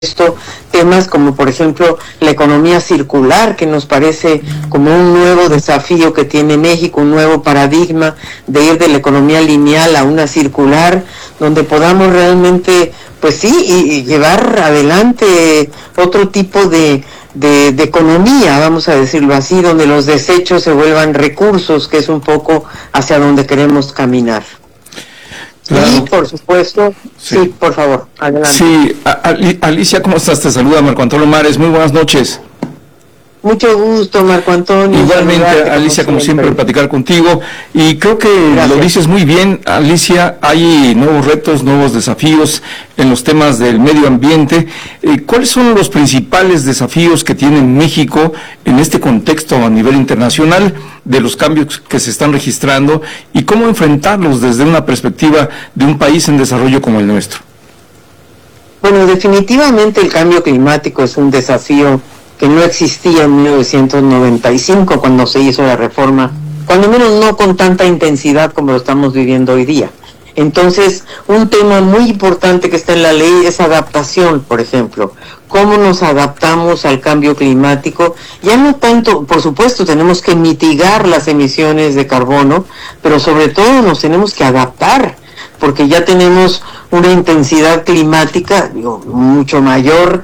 temas como por ejemplo la economía circular, que nos parece como un nuevo desafío que tiene México, un nuevo paradigma de ir de la economía lineal a una circular, donde podamos realmente, pues sí, y llevar adelante otro tipo de economía, vamos a decirlo así, donde los desechos se vuelvan recursos, que es un poco hacia donde queremos caminar. Claro. Y por supuesto, sí, por favor, adelante. Sí, Alicia, ¿cómo estás? Te saluda Marco Antonio Mares, muy buenas noches. Mucho gusto, Marco Antonio. Igualmente, Alicia, como siempre, platicar contigo. Y creo que lo dices muy bien, Alicia, hay nuevos retos, nuevos desafíos en los temas del medio ambiente. ¿Cuáles son los principales desafíos que tiene México en este contexto a nivel internacional de los cambios que se están registrando y cómo enfrentarlos desde una perspectiva de un país en desarrollo como el nuestro? Bueno, definitivamente el cambio climático es un desafío que no existía en 1995 cuando se hizo la reforma, cuando menos no con tanta intensidad como lo estamos viviendo hoy día. Entonces, un tema muy importante que está en la ley es adaptación, por ejemplo. ¿Cómo nos adaptamos al cambio climático? Ya no tanto, por supuesto, tenemos que mitigar las emisiones de carbono, pero sobre todo nos tenemos que adaptar, porque ya tenemos una intensidad climática mucho mayor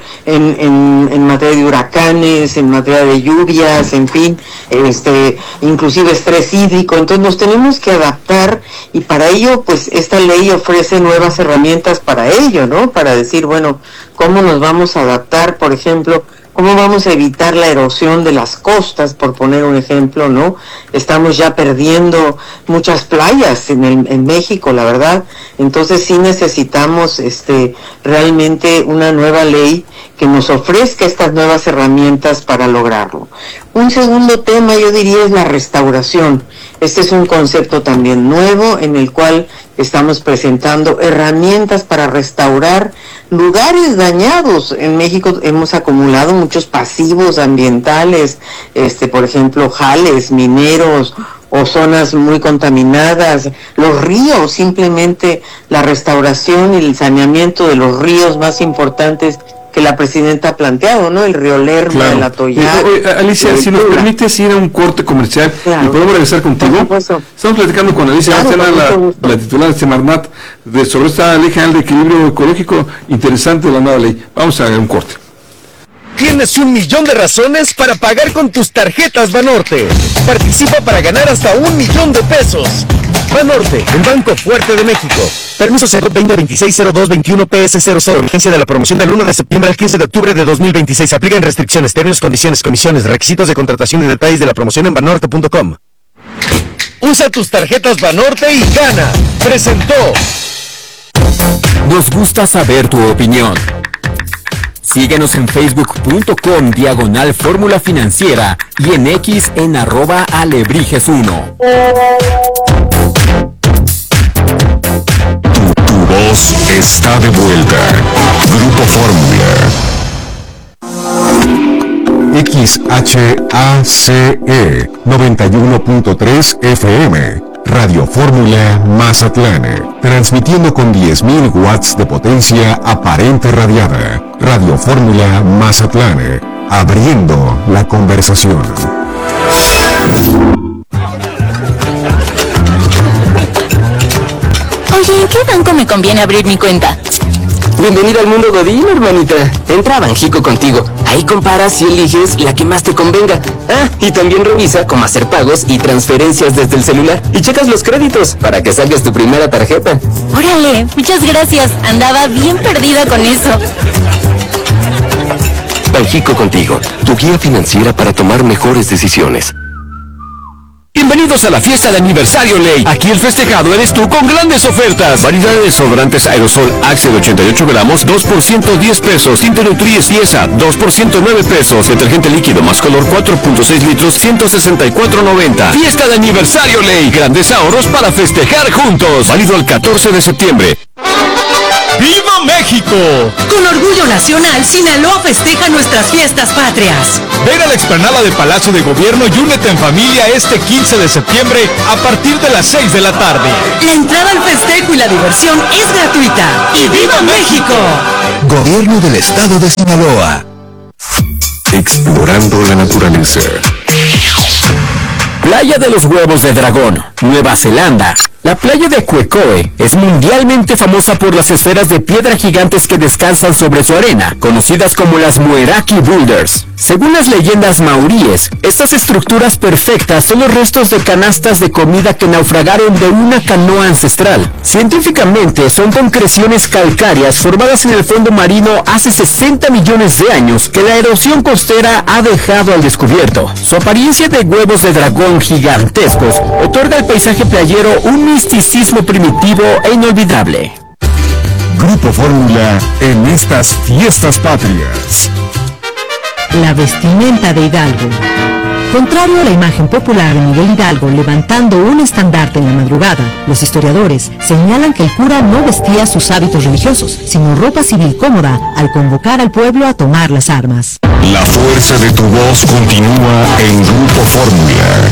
en materia de huracanes, en materia de lluvias, en fin, inclusive estrés hídrico. Entonces nos tenemos que adaptar, y para ello pues esta ley ofrece nuevas herramientas para ello, ¿no? Para decir, bueno, ¿cómo nos vamos a adaptar? Por ejemplo, ¿cómo vamos a evitar la erosión de las costas, por poner un ejemplo, ¿no? Estamos ya perdiendo muchas playas en México, la verdad. Entonces sí necesitamos realmente una nueva ley que nos ofrezca estas nuevas herramientas para lograrlo. Un segundo tema, yo diría, es la restauración. Este es un concepto también nuevo en el cual estamos presentando herramientas para restaurar lugares dañados. En México hemos acumulado muchos pasivos ambientales, por ejemplo, jales mineros o zonas muy contaminadas, los ríos, simplemente la restauración y el saneamiento de los ríos más importantes que la presidenta ha planteado, ¿no? El río Lerma, claro. El Atoyac. Alicia, si nos permites ir a un corte comercial, claro. ¿Y podemos regresar contigo? Estamos platicando con Alicia, claro, la titular de Semarnat, sobre esta ley general de equilibrio ecológico interesante de la nueva ley. Vamos a un corte. Tienes 1,000,000 de razones para pagar con tus tarjetas Banorte. Participa para ganar hasta 1,000,000 de pesos. Banorte, el Banco Fuerte de México. Permiso 2026-0221-PS00. Vigencia de la promoción del 1 de septiembre al 15 de octubre de 2026. Aplican restricciones, términos, condiciones, comisiones, requisitos de contratación y detalles de la promoción en banorte.com. Usa tus tarjetas Banorte y gana. Presentó. Nos gusta saber tu opinión. Síguenos en facebook.com/Fórmula Financiera y en X en @Alebrijes1. Tu voz está de vuelta. Grupo Fórmula. XHACE 91.3 FM. Radio Fórmula Mazatlán, transmitiendo con 10.000 watts de potencia aparente radiada. Radio Fórmula Mazatlán, abriendo la conversación. Oye, ¿en qué banco me conviene abrir mi cuenta? Bienvenida al mundo Godín, hermanita. Entra a Banjico contigo. Ahí comparas y eliges la que más te convenga. Ah, y también revisa cómo hacer pagos y transferencias desde el celular. Y checas los créditos para que saques tu primera tarjeta. Órale, muchas gracias. Andaba bien perdida con eso. Banjico contigo, tu guía financiera para tomar mejores decisiones. Bienvenidos a la fiesta de aniversario Ley. Aquí el festejado eres tú con grandes ofertas. Variedad de desodorantes aerosol Axe de 88 gramos, 2 por 110 pesos. Tinte Nutri Ciesa, 2 por 109 pesos. Detergente líquido más color 4.6 litros, 164.90. Fiesta de aniversario Ley. Grandes ahorros para festejar juntos. Válido el 14 de septiembre. ¡Viva México! Con orgullo nacional, Sinaloa festeja nuestras fiestas patrias. Ven a la explanada de Palacio de Gobierno y únete en familia este 15 de septiembre a partir de las 6 de la tarde. La entrada al festejo y la diversión es gratuita. ¡Y viva México! Gobierno del Estado de Sinaloa. Explorando la naturaleza. Playa de los Huevos de Dragón, Nueva Zelanda. La playa de Quecoe es mundialmente famosa por las esferas de piedra gigantes que descansan sobre su arena, conocidas como las Mueraki Boulders. Según las leyendas maoríes, estas estructuras perfectas son los restos de canastas de comida que naufragaron de una canoa ancestral. Científicamente, son concreciones calcáreas formadas en el fondo marino hace 60 millones de años que la erosión costera ha dejado al descubierto. Su apariencia de huevos de dragón gigantescos otorga al paisaje playero un misticismo primitivo e inolvidable. Grupo Fórmula en estas fiestas patrias. La vestimenta de Hidalgo. Contrario a la imagen popular de Miguel Hidalgo levantando un estandarte en la madrugada, los historiadores señalan que el cura no vestía sus hábitos religiosos, sino ropa civil cómoda al convocar al pueblo a tomar las armas. La fuerza de tu voz continúa en Grupo Fórmula.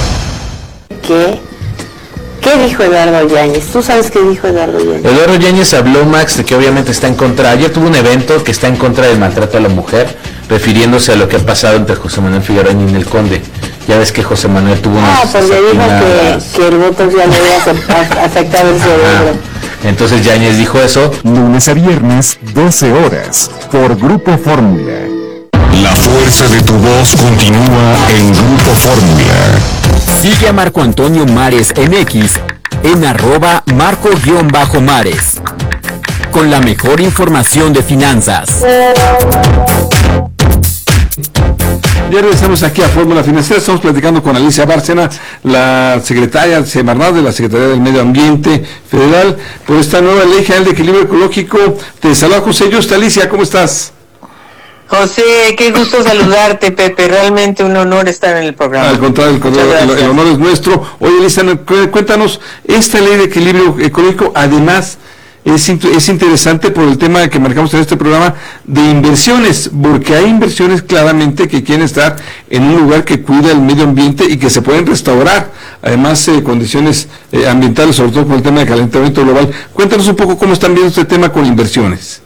¿Qué dijo Eduardo Yáñez? ¿Tú sabes qué dijo Eduardo Yáñez? Eduardo Yáñez habló, Max, de que obviamente está en contra. Ayer tuvo un evento que está en contra del maltrato a la mujer, refiriéndose a lo que ha pasado entre José Manuel Figueroa y Ninel Conde. Ya ves que José Manuel tuvo una... porque dijo que el voto ya le había afectado el cerebro. Entonces Yáñez dijo eso. Lunes a viernes, 12 horas, por Grupo Fórmula. La fuerza de tu voz continúa en Grupo Fórmula. Sigue a Marco Antonio Mares en X, en @Marco_Mares. Con la mejor información de finanzas. Ya regresamos aquí a Fórmula Financiera. Estamos platicando con Alicia Bárcena, la secretaria Semarnat de la Secretaría del Medio Ambiente Federal, por esta nueva Ley General de Equilibrio Ecológico. Te saluda José Yusta. Alicia, ¿cómo estás? José, qué gusto saludarte, Pepe. Realmente un honor estar en el programa. Al contrario, el honor es nuestro. Oye, Alicia, cuéntanos, esta Ley de Equilibrio Ecológico, además, es interesante por el tema que marcamos en este programa de inversiones, porque hay inversiones claramente que quieren estar en un lugar que cuida el medio ambiente y que se pueden restaurar, además condiciones ambientales, sobre todo por el tema de calentamiento global. Cuéntanos un poco cómo están viendo este tema con inversiones.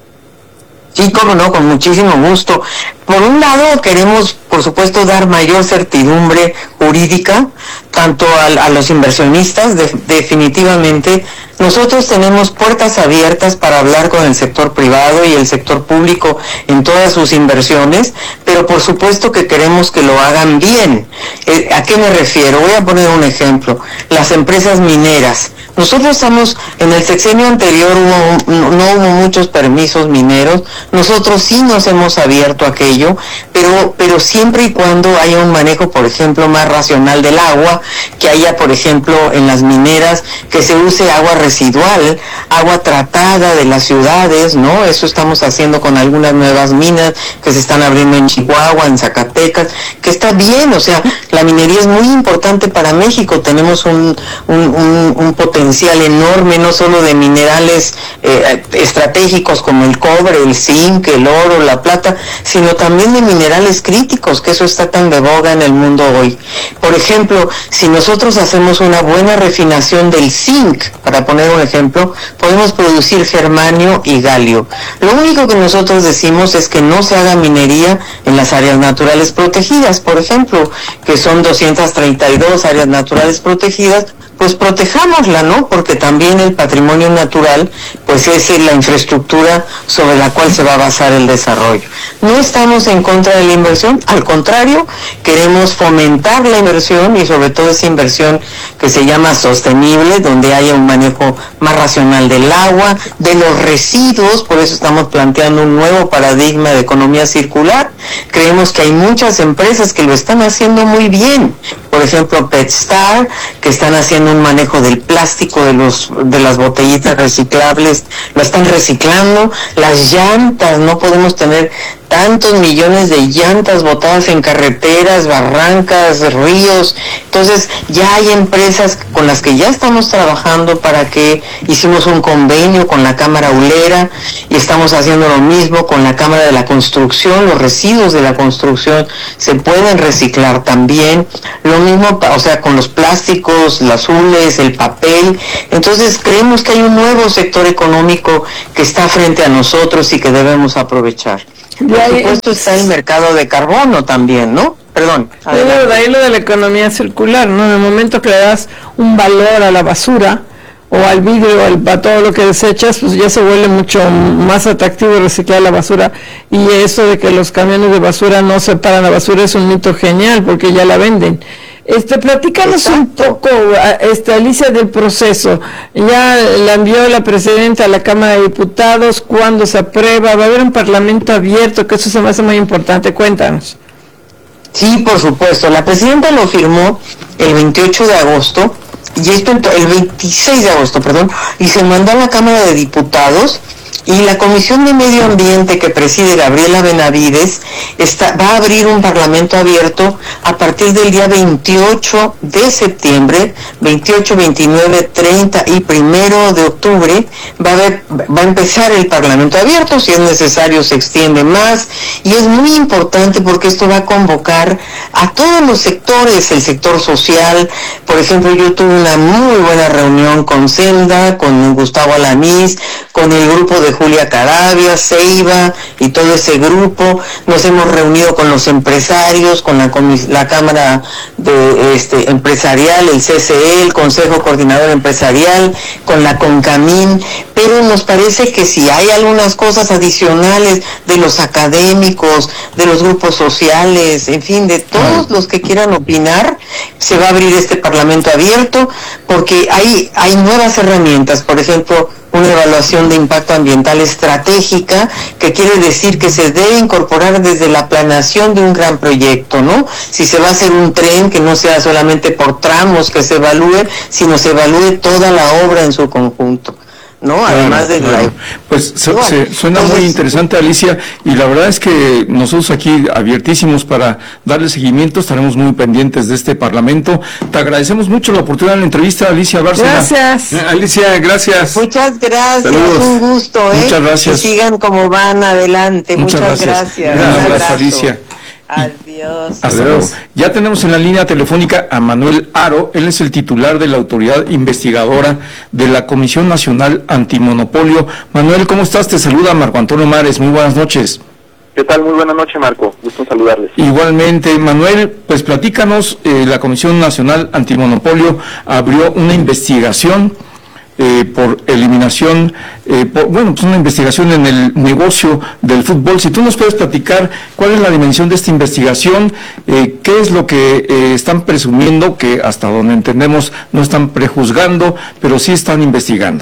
Sí, cómo no, con muchísimo gusto. Por un lado, queremos, por supuesto, dar mayor certidumbre jurídica, tanto a los inversionistas, definitivamente. Nosotros tenemos puertas abiertas para hablar con el sector privado y el sector público en todas sus inversiones, pero por supuesto que queremos que lo hagan bien. ¿A qué me refiero? Voy a poner un ejemplo. Las empresas mineras. Nosotros estamos, en el sexenio anterior no hubo muchos permisos mineros, nosotros sí nos hemos abierto a aquello, pero siempre y cuando haya un manejo, por ejemplo, más racional del agua, que haya, por ejemplo, en las mineras, que se use agua residual, agua tratada de las ciudades, ¿no? Eso estamos haciendo con algunas nuevas minas que se están abriendo en Chihuahua, en Zacatecas, que está bien, o sea, la minería es muy importante para México, tenemos un potencial enorme, no solo de minerales estratégicos como el cobre, el zinc, el oro, la plata, sino también de minerales críticos, que eso está tan de boga en el mundo hoy. Por ejemplo, si nosotros hacemos una buena refinación del zinc, para poner un ejemplo, podemos producir germanio y galio. Lo único que nosotros decimos es que no se haga minería en las áreas naturales protegidas, por ejemplo, que son 232 áreas naturales protegidas, pues protejámosla, ¿no? Porque también el patrimonio natural, pues es la infraestructura sobre la cual se va a basar el desarrollo. No estamos en contra de la inversión, al contrario, queremos fomentar la inversión y sobre todo esa inversión que se llama sostenible, donde haya un manejo más racional del agua, de los residuos, por eso estamos planteando un nuevo paradigma de economía circular. Creemos que hay muchas empresas que lo están haciendo muy bien. Por ejemplo, PetStar, que están haciendo un manejo del plástico de las botellitas reciclables, lo están reciclando. Las llantas, no podemos tener tantos millones de llantas botadas en carreteras, barrancas, ríos. Entonces ya hay empresas con las que ya estamos trabajando para que hicimos un convenio con la Cámara Hulera y estamos haciendo lo mismo con la Cámara de la Construcción. Los residuos de la construcción se pueden reciclar también. Lo mismo, o sea, con los plásticos, las hules, el papel. Entonces creemos que hay un nuevo sector económico que está frente a nosotros y que debemos aprovechar. Por supuesto está el mercado de carbono también, ¿no? Perdón. De ahí lo de la economía circular, ¿no? En el momento que le das un valor a la basura o al vidrio, a todo lo que desechas, pues ya se vuelve mucho más atractivo reciclar la basura. Y eso de que los camiones de basura no separan la basura es un mito genial, porque ya la venden. Platícanos un poco, Alicia, del proceso. Ya la envió la presidenta a la Cámara de Diputados. ¿Cuándo se aprueba? ¿Va a haber un parlamento abierto? Que eso se me hace muy importante. Cuéntanos. Sí, por supuesto. La presidenta lo firmó el 28 de agosto, y esto el 26 de agosto, perdón, y se mandó a la Cámara de Diputados. Y la Comisión de Medio Ambiente que preside Gabriela Benavides va a abrir un parlamento abierto a partir del día 28 de septiembre, 28, 29, 30 y 1 de octubre. Va a empezar el parlamento abierto, si es necesario se extiende más, y es muy importante porque esto va a convocar a todos los sectores, el sector social. Por ejemplo, yo tuve una muy buena reunión con Senda, con Gustavo Alanís, con el grupo de Julia Caravia, Ceiba y todo ese grupo. Nos hemos reunido con los empresarios, con la Cámara de Empresarial, el CCE, el Consejo Coordinador Empresarial, con la CONCAMIN, pero nos parece que si hay algunas cosas adicionales de los académicos, de los grupos sociales, en fin, de todos los que quieran opinar, se va a abrir este parlamento abierto, porque hay nuevas herramientas. Por ejemplo, una evaluación de impacto ambiental estratégica, que quiere decir que se debe incorporar desde la planeación de un gran proyecto, ¿no? Si se va a hacer un tren, que no sea solamente por tramos que se evalúe, sino se evalúe toda la obra en su conjunto, ¿no? Además de pues suena muy interesante, Alicia, y la verdad es que nosotros aquí abiertísimos para darle seguimiento, estaremos muy pendientes de este parlamento. Te agradecemos mucho la oportunidad de la entrevista, Alicia Bárcena. Gracias. Alicia, gracias. Muchas gracias. Saludos. Un gusto, Muchas gracias. Que sigan como van adelante. Muchas gracias. Un abrazo, Alicia. Adiós. Hasta luego. Ya tenemos en la línea telefónica a Manuel Haro. Él es el titular de la autoridad investigadora de la Comisión Nacional Antimonopolio. Manuel, ¿cómo estás? Te saluda Marco Antonio Mares. Muy buenas noches. ¿Qué tal? Muy buenas noches, Marco. Gusto en saludarles. Igualmente, Manuel, pues platícanos. La Comisión Nacional Antimonopolio abrió una investigación por eliminación, pues una investigación en el negocio del fútbol. Si tú nos puedes platicar cuál es la dimensión de esta investigación, qué es lo que están presumiendo, que hasta donde entendemos no están prejuzgando, pero sí están investigando.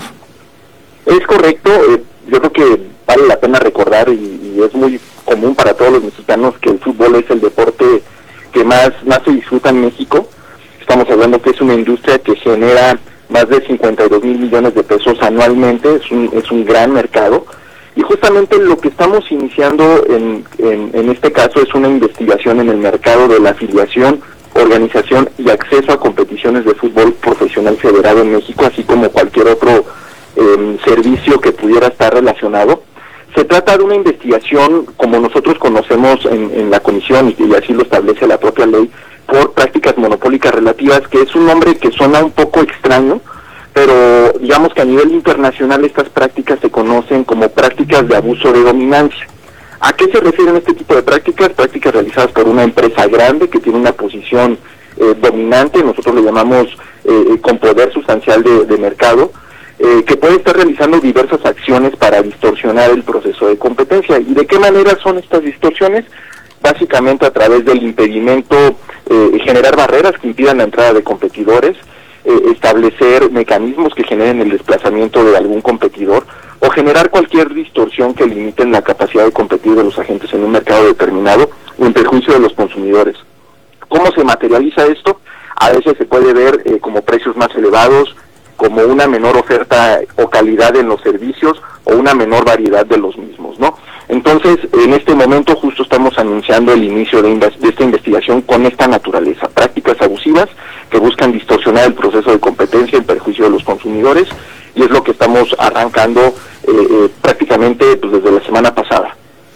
Es correcto. Yo creo que vale la pena recordar, y es muy común para todos los mexicanos, que el fútbol es el deporte que más se disfruta en México. Estamos hablando que es una industria que genera más de 52 mil millones de pesos anualmente. Es un gran mercado, y justamente lo que estamos iniciando en este caso es una investigación en el mercado de la afiliación, organización y acceso a competiciones de fútbol profesional federado en México, así como cualquier otro servicio que pudiera estar relacionado. Se trata de una investigación, como nosotros conocemos en la comisión, y así lo establece la propia ley, por prácticas monopólicas relativas, que es un nombre que suena un poco extraño, pero digamos que a nivel internacional estas prácticas se conocen como prácticas de abuso de dominancia. ¿A qué se refieren este tipo de prácticas? Prácticas realizadas por una empresa grande que tiene una posición dominante, nosotros le llamamos con poder sustancial de mercado, que puede estar realizando diversas acciones para distorsionar el proceso de competencia. ¿Y de qué manera son estas distorsiones? Básicamente a través del impedimento, generar barreras que impidan la entrada de competidores, establecer mecanismos que generen el desplazamiento de algún competidor, o generar cualquier distorsión que limiten la capacidad de competir de los agentes en un mercado determinado en perjuicio de los consumidores. ¿Cómo se materializa esto? A veces se puede ver como precios más elevados, como una menor oferta o calidad en los servicios, o una menor variedad de los mismos, ¿no? Entonces, en este momento justo estamos anunciando el inicio de esta investigación con esta naturaleza, prácticas abusivas que buscan distorsionar el proceso de competencia en perjuicio de los consumidores, y es lo que estamos arrancando prácticamente pues, desde la semana pasada.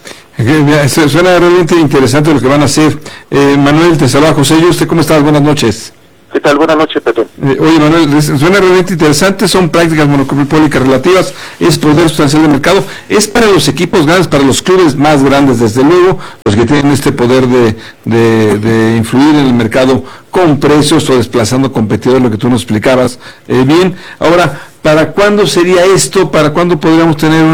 Suena realmente interesante lo que van a hacer. Manuel, te saluda José Yuste, ¿cómo estás? Buenas noches. ¿Qué tal? Buenas noches, Pepe. Oye, Manuel, suena realmente interesante, son prácticas monopólicas relativas, es poder sustancial de mercado, es para los equipos grandes, para los clubes más grandes, desde luego, los que tienen este poder de influir en el mercado con precios o desplazando competidores, lo que tú nos explicabas. Bien, ahora, ¿para cuándo sería esto? ¿Para cuándo podríamos tener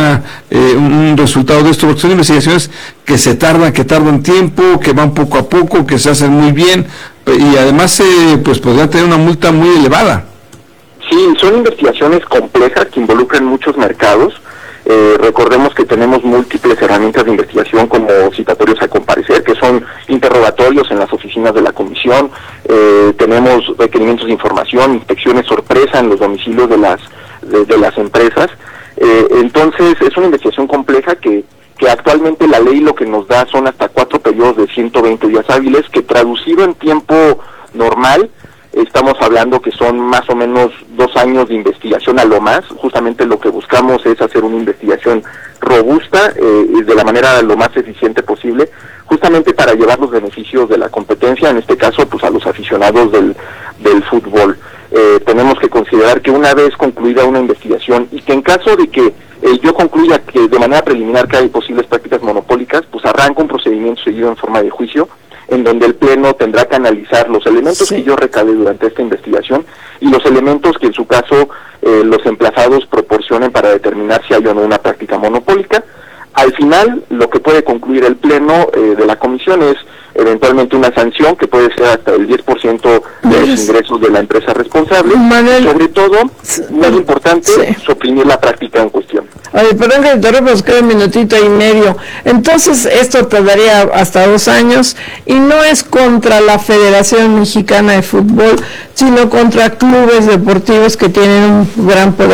un resultado de esto? Porque son investigaciones que tardan tiempo, que van poco a poco, que se hacen muy bien, y además pues podrían tener una multa muy elevada. Sí, son investigaciones complejas que involucran muchos mercados. Recordemos que tenemos múltiples herramientas de investigación como citatorios a comparecer, que son interrogatorios en las oficinas de la comisión, tenemos requerimientos de información, inspecciones sorpresa en los domicilios de las empresas. Entonces es una investigación compleja que actualmente la ley lo que nos da son hasta 4 periodos de 120 días hábiles, que traducido en tiempo normal estamos hablando que son más o menos 2 años de investigación a lo más. Justamente lo que buscamos es hacer una investigación robusta y de la manera lo más eficiente posible, justamente para llevar los beneficios de la competencia, en este caso pues a los aficionados del fútbol. Tenemos que considerar que una vez concluida una investigación y que en caso de que yo concluya que de manera preliminar que hay posibles prácticas monopólicas, pues arranca un procedimiento seguido en forma de juicio, en donde el Pleno tendrá que analizar los elementos que yo recabé durante esta investigación y los elementos que en su caso los emplazados proporcionen para determinar si hay o no una práctica monopólica. Al final, lo que puede concluir el Pleno de la Comisión es eventualmente una sanción que puede ser hasta el 10% de los ingresos de la empresa responsable. Manuel, sobre todo, muy importante, suprimir la práctica en cuestión. Oye, perdón que te interrumpa, nos queda un minutito y medio. Entonces, esto tardaría hasta 2 años y no es contra la Federación Mexicana de Fútbol, sino contra clubes deportivos que tienen un gran poder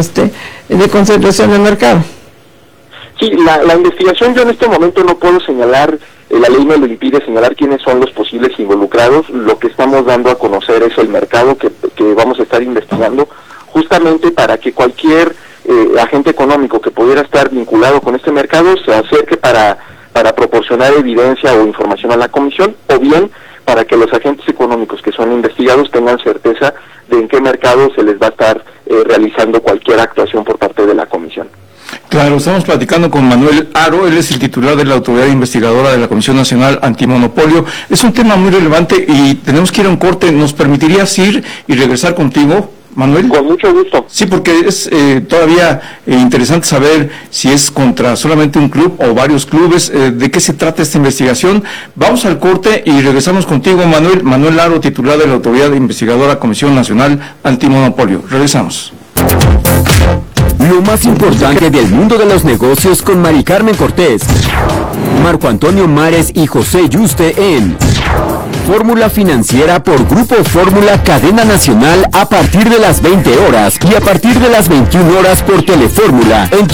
de concentración de mercado. Sí, la investigación yo en este momento no puedo señalar, la ley me lo impide señalar quiénes son los posibles involucrados. Lo que estamos dando a conocer es el mercado que vamos a estar investigando, justamente para que cualquier agente económico que pudiera estar vinculado con este mercado se acerque para proporcionar evidencia o información a la comisión, o bien para que los agentes económicos que son investigados tengan certeza de en qué mercado se les va a estar realizando cualquier actuación por parte de la comisión. Claro, estamos platicando con Manuel Aro, él es el titular de la Autoridad Investigadora de la Comisión Nacional Antimonopolio. Es un tema muy relevante y tenemos que ir a un corte. ¿Nos permitirías ir y regresar contigo, Manuel? Con mucho gusto. Sí, porque es todavía interesante saber si es contra solamente un club o varios clubes, de qué se trata esta investigación. Vamos al corte y regresamos contigo, Manuel. Manuel Aro, titular de la Autoridad Investigadora Comisión Nacional Antimonopolio. Regresamos. Lo más importante del mundo de los negocios con Mari Carmen Cortés, Marco Antonio Mares y José Yuste en Fórmula Financiera por Grupo Fórmula Cadena Nacional a partir de las 20 horas y a partir de las 21 horas por Telefórmula en tu